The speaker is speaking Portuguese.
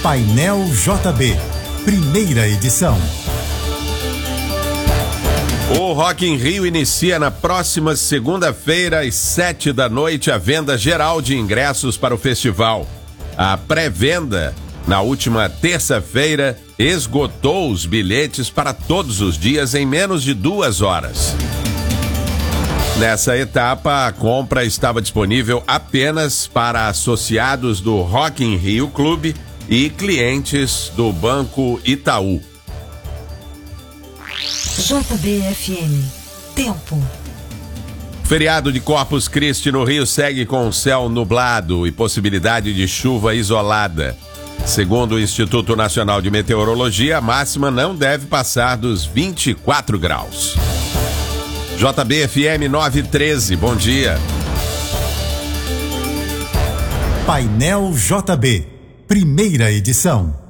Painel JB, primeira edição. O Rock in Rio inicia na próxima segunda-feira, às 19h, a venda geral de ingressos para o festival. A pré-venda, na última terça-feira, esgotou os bilhetes para todos os dias em menos de 2 horas. Nessa etapa, a compra estava disponível apenas para associados do Rock in Rio Clube e clientes do Banco Itaú. JBFM. Tempo. O feriado de Corpus Christi no Rio segue com céu nublado e possibilidade de chuva isolada. Segundo o Instituto Nacional de Meteorologia, a máxima não deve passar dos 24 graus. JBFM 913, bom dia. Painel JB, primeira edição.